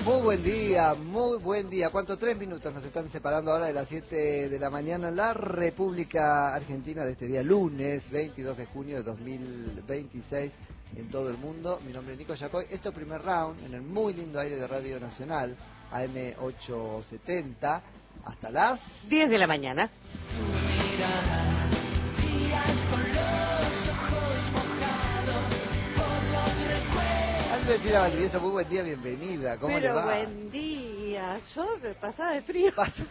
muy buen día. ¿Cuánto? 3 minutos nos están separando ahora de las 7 de la mañana en la República Argentina de este día, lunes 22 de junio de 2026, en todo el mundo. Mi nombre es Nico Yacoy. Esto es Primer Round, en el muy lindo aire de Radio Nacional, AM870, hasta las 10 de la mañana. Alvesina Valdivieso, muy buen día, bienvenida. ¿Cómo le va? Buen día. Yo me pasaba de frío.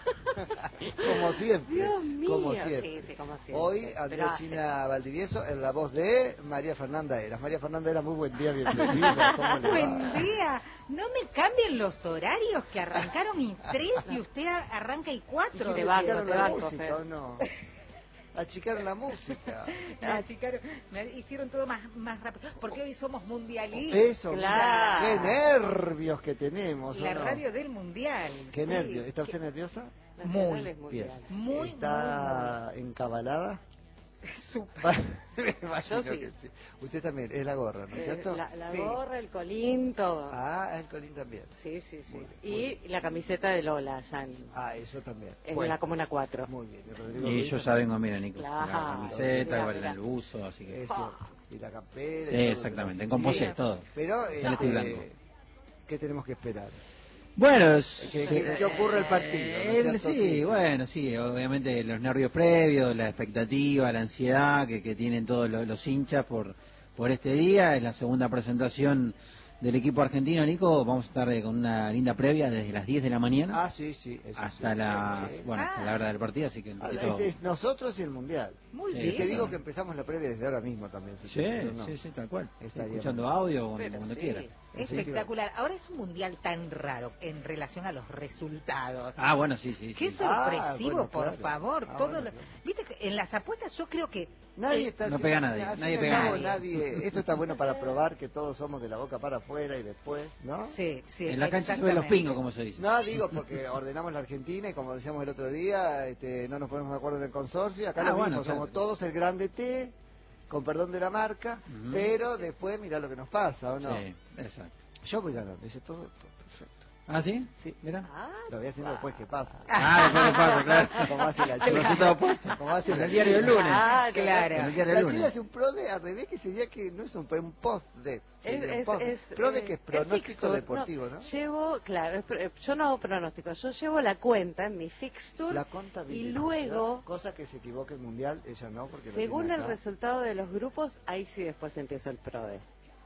Como siempre. Dios mío. Como siempre. Sí, como siempre. Hoy Andresina Valdivieso en la voz de María Fernanda Eras. María Fernanda Eras, muy buen día, bienvenida. ¿Cómo le va? Buen día. No me cambien los horarios, que arrancaron y 3 y usted arranca y 4. Te banco, ¿O no? Achicaron la música. Me hicieron todo más rápido. Porque hoy somos mundialistas. Eso, claro. qué nervios que tenemos. La ¿o no? radio del mundial. Qué sí. nervios. ¿Está usted nerviosa? Muy Bien. Muy, ¿Está encabalada? Súper. Me imagino Yo sí. que sí. Usted también, es la gorra, ¿no es cierto? La Sí. gorra, el colín, todo. Ah, el colín también. Sí. Muy Y bien. la camiseta de Lola, ya en Eso también. la Comuna 4. Muy bien. Rodrigo Y Ruiz yo ya también. vengo, mira, Nico, Claro. con la camiseta, Mira, con mira. el buzo, así que... Es cierto. Y la campera. Sí, y todo. exactamente, en composé, Sí, todo. Pero, Celeste y blanco. ¿qué tenemos que esperar? Bueno, ¿Qué ocurre el partido? ¿no es cierto? sí, bueno, sí, obviamente los nervios previos, la expectativa, la ansiedad que tienen todos los hinchas por este día. Es la segunda presentación del equipo argentino, Nico. Vamos a estar con una linda previa desde las 10 de la mañana Ah, sí, eso hasta sí. hasta la hora del partido, así que un poquito... Es nosotros y el Mundial. Muy Sí, Y bien. te digo que empezamos la previa desde ahora mismo también. Si Sí, quieres, ¿no? sí, tal cual. Estaría Escuchando audio Pero cuando sí. quiera. Espectacular. Ahora es un mundial tan raro en relación a los resultados. Ah, bueno, sí. Qué sí. sorpresivo, bueno, por claro. favor. Ah, todo bueno, lo- claro. Viste que en las apuestas yo creo que Nadie está No pega a nadie, al nadie fin y pega al a cabo, nadie. Esto está bueno para probar que todos somos de la boca para afuera y después, ¿no? sí, En la cancha se ven los exactamente. pingos, como se dice. No, digo porque ordenamos la Argentina y como decíamos el otro día, no nos ponemos de acuerdo en el consorcio. Acá Ah, lo mismo, bueno, claro. somos todos el grande T, con perdón de la marca, Ujú. pero después mirá lo que nos pasa, ¿o no? Sí, exacto. Yo voy ganando, dice todo perfecto. ¿Ah, sí? Sí, Mira. lo voy haciendo después que pasa. Después que pasa, claro. Como hace la El chica. resultado opuesto. Como hace En la el diario del chica. lunes. Claro. En el diario La del China lunes. hace un PRODE al revés, que sería que no es un post de. Es PRODE que es el pronóstico fixture. deportivo, ¿no? Llevo, claro, yo no hago pronóstico, yo llevo la cuenta en mi fixture La contabilidad. y luego, Cosa que se equivoque el mundial, ella no, porque lo según tiene el acá. resultado de los grupos, ahí sí después empiezo el PRODE.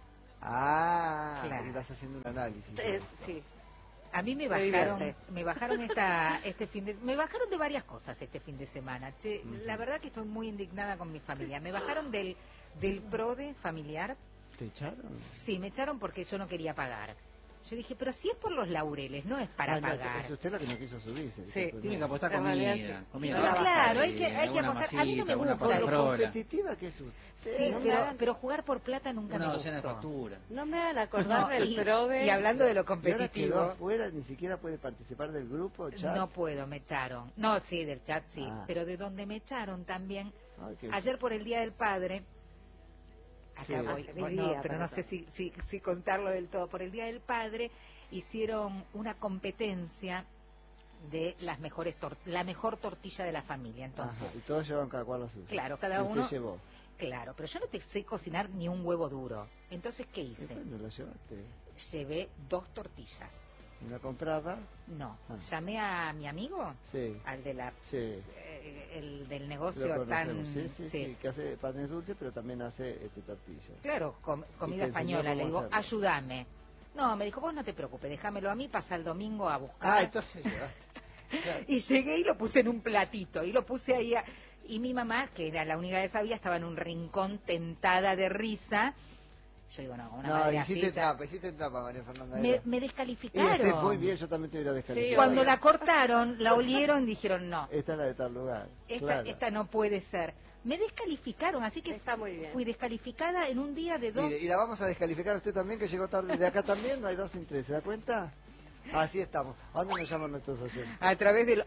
Claro. Y Claro. vas haciendo un análisis. Sí. A mí me Me bajaron, divierte. me bajaron de varias cosas este fin de semana. Che, la verdad que estoy muy indignada con mi familia. Me bajaron del PRODE familiar. ¿Te echaron? Sí, me echaron porque yo no quería pagar. Yo dije, pero si es por los laureles, no es para No, pagar. es usted la que no quiso subirse. Sí. disculpe, Tiene que ¿no? apostar En realidad, comida. sí. Comida. Pero claro, hay que alguna apostar. A mí no me masita, alguna gusta Con lo pastafrola, competitiva que es usted. Sí, No me pero, hagan- pero jugar por plata nunca una me docena de gustó. factura. No me hagan acordar del y, PRODE. y hablando de lo Y ahora quedó competitivo, afuera, ni siquiera puede participar del grupo, chat. no puedo, me echaron. No, sí, del chat sí, Ah. pero de donde me echaron también. Ay, qué- Ayer por el Día del Padre, acá Sí. voy, Feliz bueno, día pero para no sé si contarlo del todo. Por el Día del Padre hicieron una competencia de la mejor tortilla de la familia. Entonces, Ajá, y todos llevan cada cual la suya. claro, cada Y usted uno, llevó. claro, pero yo no te sé cocinar ni un huevo duro. Entonces, ¿qué ¿Y hice? cuándo lo llevaste? Llevé 2 tortillas. ¿Una comprada? No, Ah. llamé a mi amigo, Sí. al de la Sí. el del Lo negocio conocemos. tan Sí, que hace panes dulces, pero también hace tortillas. claro, comida te enseñó española. Le cómo digo, hacerlo. ayúdame. No, me dijo, vos no te preocupes, déjamelo a mí, pasa el domingo a buscar. Ah, entonces llevaste. Claro. Y llegué y lo puse en un platito, y lo puse ahí, y mi mamá, que era la única que sabía, estaba en un rincón tentada de risa. Yo digo, no, una No, madre hiciste así, trampa, María Fernanda. me descalificaron. Sí, muy bien, yo también te hubiera descalificado. Cuando la cortaron, la olieron, dijeron, no, Esta es la de tal lugar. esta no puede ser. Me descalificaron, así que Está muy bien. fui descalificada en un día de 2. Mire, y la vamos a descalificar a usted también, que llegó tarde de acá también, no hay 2 sin 3, ¿se da cuenta? Así estamos. ¿A dónde nos llaman nuestros oyentes? A través del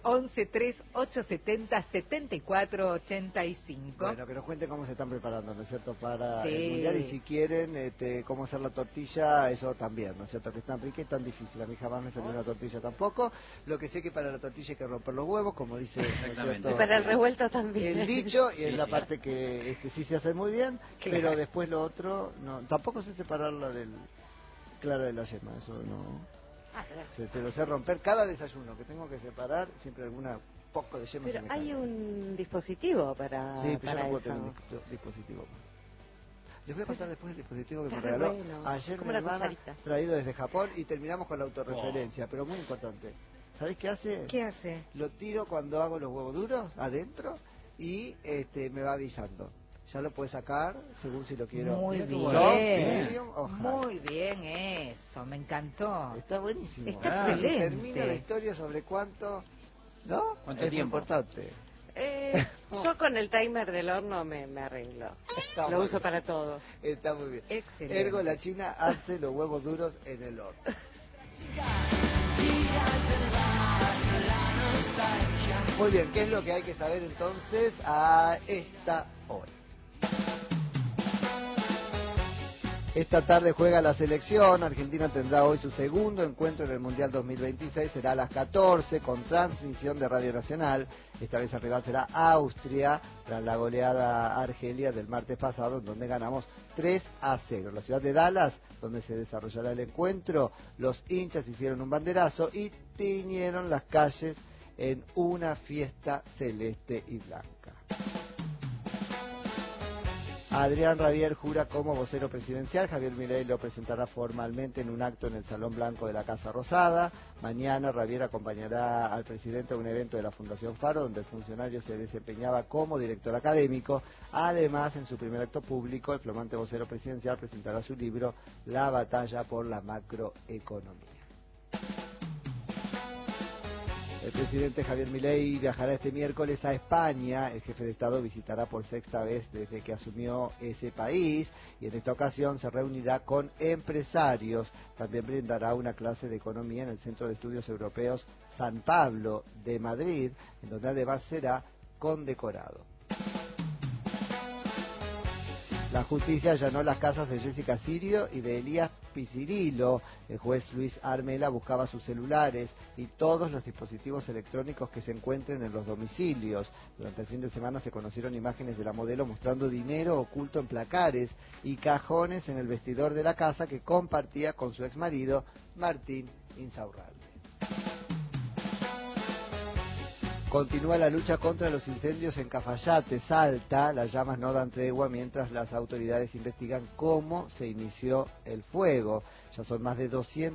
1138707485. Bueno, que nos cuenten cómo se están preparando, ¿no es cierto?, para Sí. el Mundial, y si quieren, cómo hacer la tortilla, eso también, ¿no es cierto?, que es tan rica y tan difícil. A mí jamás me salió una tortilla tampoco. Lo que sé que para la tortilla hay que romper los huevos, como dice, ¿no es Exactamente. cierto?, Y para el revuelto también. el dicho, y es Sí, la sí. parte que sí se hace muy bien, Claro. pero después lo otro, no, tampoco sé separarla del clara de la yema, eso no. Ah, claro. Te lo sé romper cada desayuno, que tengo que separar, siempre alguna poco de yema se Pero me hay cae. un dispositivo para, Sí, pero yo para no puedo eso. tener un dispositivo. Les voy a pasar después el dispositivo que me Está regaló bueno. ayer Como mi la hermana, cucharita. traído desde Japón, y terminamos con la autorreferencia, pero muy importante. ¿Sabés qué hace? ¿Qué hace? Lo tiro cuando hago los huevos duros adentro y me va avisando. Ya lo puedes sacar según si lo quiero. Muy Mira qué bien. bueno. Soft, medium o high. Muy bien eso, me encantó. Está buenísimo. Está Si excelente. termina la historia sobre cuánto, ¿no? ¿Cuánto es muy tiempo? importante. Yo con el timer del horno me arreglo. Está Lo muy uso bien. para todo. Está muy bien. Excelente. Ergo, la China hace los huevos duros en el horno. Muy bien, ¿qué es lo que hay que saber entonces a esta hora? Esta tarde juega la selección. Argentina tendrá hoy su segundo encuentro en el Mundial 2026. Será a las 14 con transmisión de Radio Nacional. Esta vez el rival será Austria, tras la goleada a Argelia del martes pasado, en donde ganamos 3-0. En la ciudad de Dallas, donde se desarrollará el encuentro, los hinchas hicieron un banderazo y tiñeron las calles en una fiesta celeste y blanca. Adrián Rabier jura como vocero presidencial. Javier Milei lo presentará formalmente en un acto en el Salón Blanco de la Casa Rosada. Mañana Rabier acompañará al presidente a un evento de la Fundación Faro, donde el funcionario se desempeñaba como director académico. Además, en su primer acto público, el flamante vocero presidencial presentará su libro La batalla por la macroeconomía. El presidente Javier Milei viajará este miércoles a España. El jefe de Estado visitará por sexta vez desde que asumió ese país, y en esta ocasión se reunirá con empresarios. También brindará una clase de economía en el Centro de Estudios Europeos San Pablo de Madrid, en donde además será condecorado. La justicia allanó las casas de Jessica Sirio y de Elías Pisirilo. El juez Luis Armela buscaba sus celulares y todos los dispositivos electrónicos que se encuentren en los domicilios. Durante el fin de semana se conocieron imágenes de la modelo mostrando dinero oculto en placares y cajones en el vestidor de la casa que compartía con su exmarido Martín Insaurralde. Continúa la lucha contra los incendios en Cafayate, Salta. Las llamas no dan tregua mientras las autoridades investigan cómo se inició el fuego. Ya son más de 200